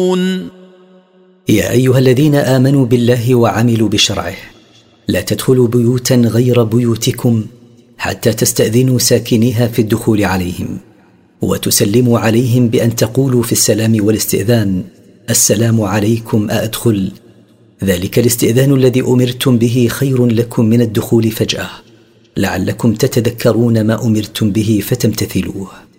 يا أيها الذين آمنوا بالله وعملوا بشرعه لا تدخلوا بيوتا غير بيوتكم حتى تستأذنوا ساكنيها في الدخول عليهم وتسلموا عليهم بأن تقولوا في السلام والاستئذان: السلام عليكم أأدخل؟ ذلك الاستئذان الذي أمرتم به خير لكم من الدخول فجأة، لعلكم تتذكرون ما أمرتم به فتمتثلوه.